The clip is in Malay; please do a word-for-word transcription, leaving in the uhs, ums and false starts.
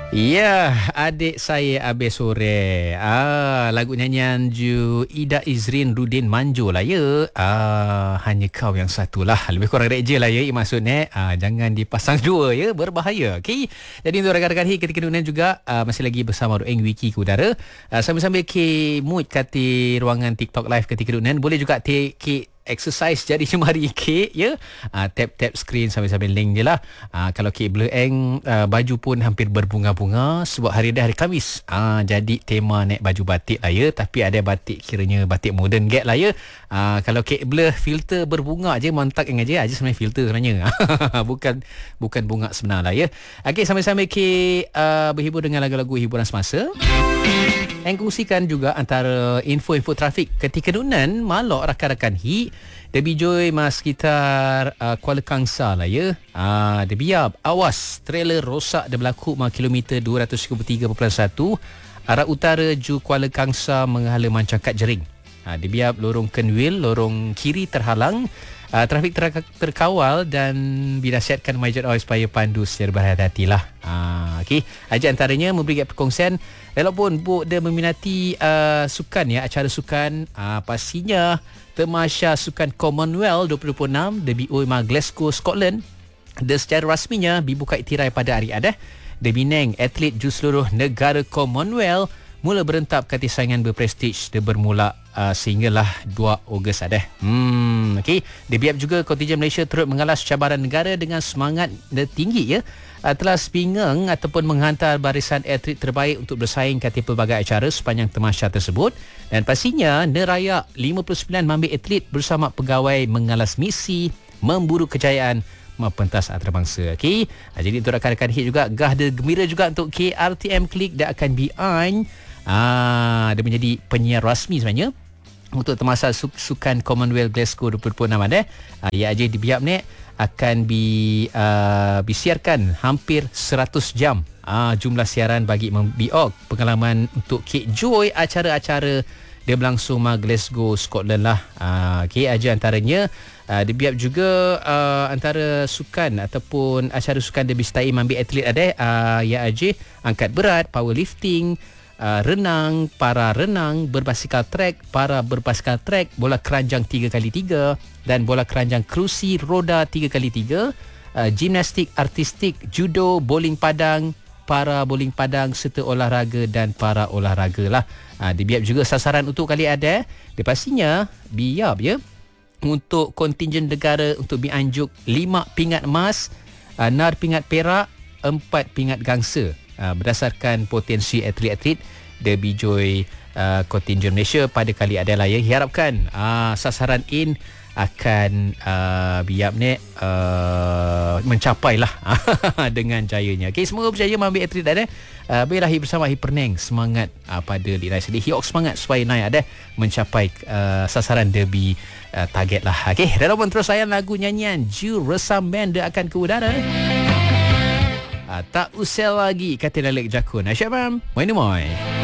Ya, adik saya habis sore. Ah, lagu nyanyian Ju Ida Izrin Rudin Manjo lah ya. Ah, hanya kau yang satu lah. Lebih kurang reja lah ya maksudnya. Ah, jangan dipasang dua ya, berbahaya. Okey. Jadi untuk rakan-rakan hi ketika dunia juga ah, masih lagi bersama Rueng Wiki ke udara. Ah, sambil-sambil ke mood kati ruangan TikTok live ketika dunia. Boleh juga ke exercise jari jemari kek ya. Uh, tap-tap screen sambil-sambil link je lah. Uh, kalau kek Blur Eng uh, baju pun hampir berbunga-bunga sebab hari dah hari Khamis. Uh, jadi tema naik baju batik lah ya. Tapi ada batik kiranya batik modern get lah ya. Uh, kalau kek Blur filter berbunga je, montak yang aja aja sebenarnya filter sebenarnya. bukan bukan bunga sebenar lah ya. Okey, sambil-sambil kek uh, berhibur dengan lagu-lagu hiburan semasa. Yang kongsikan juga antara info-info trafik ketika nunan malok rakan-rakan hi Debi Joy mas sekitar uh, Kuala Kangsar lah ya. Ah, uh, biar awas trailer rosak dia berlaku ma kilometer dua ratus tiga puluh tiga perpuluhan satu arah utara ju Kuala Kangsar menghala Mancang Kat Jering. Ah, uh, biar lorong Kenwil, lorong kiri terhalang. Uh, trafik ter- terkawal dan dinasihatkan Majid Oil supaya pandu secara berhati-hati lah. Uh, okay. Aja antaranya memberi perkongsian walaupun Bu dia meminati uh, sukan ya, acara sukan uh, pastinya Tamasya Sukan Commonwealth dua ribu dua puluh enam D B O Ma Glasgow, Scotland. Dia secara rasminya dibuka iktirai pada hari adah. Dia bineng atlet ju seluruh negara Commonwealth mula berentap kati saingan berprestij. Dia bermula uh, sehinggalah dua Ogos ada. Hmm, okey. Dia biap juga kontingen Malaysia turut mengalas cabaran negara dengan semangat tinggi ya. Uh, telah sepinggang ataupun menghantar barisan atlet terbaik untuk bersaing kati pelbagai acara sepanjang Tamasya tersebut. Dan pastinya neraya lima puluh sembilan mambil atlet bersama pegawai mengalas misi memburu kejayaan pentas antarabangsa. Okey. Uh, jadi untuk rakan-rakan hit juga gah dia gembira juga untuk K R T M Click dia akan behind Ah, dia menjadi penyiar rasmi sebenarnya untuk Tamasya Sukan Commonwealth Glasgow dua ribu dua puluh enam ada. Ah, ya aja di biap ni akan bi uh, disiarkan hampir seratus jam. Ah, jumlah siaran bagi membiok pengalaman untuk Kek Joy acara-acara dia berlangsung ma Glasgow, Scotland lah. Ah, okey, aja antaranya Uh, dia biap juga uh, antara sukan ataupun acara sukan dia disertai ambil atlet ada uh, ya aja angkat berat, powerlifting, uh, renang, para renang, berbasikal trek, para berbasikal trek, bola keranjang tiga kali tiga dan bola keranjang kerusi roda tiga kali tiga, uh, gimnastik artistik, judo, bowling padang, para bowling padang serta olahraga dan para olahraga lah. Uh, dia biap juga sasaran untuk kali ada dia pastinya biap ya untuk kontingen negara untuk dianjuk lima pingat emas, enam pingat perak, empat pingat gangsa uh, berdasarkan potensi atlet-atlet Derby Joy uh, kontingen Malaysia pada kali adalah ya. Harapkan uh, sasaran in akan uh, biap ni uh, mencapailah dengan jayanya. Okey, semoga berjaya mengambil atlet ada. Uh, Berahi bersama Hyperneng semangat uh, pada League Night. Jadi Hiok semangat supaya naik ada mencapai uh, sasaran derby uh, target lah. Okey, relevan terus sayang lagu nyanyian Ju Resam Band dia akan ke udara. Uh, tak usah lagi kata Lalek Jakun. Asyik mam. Moin moin.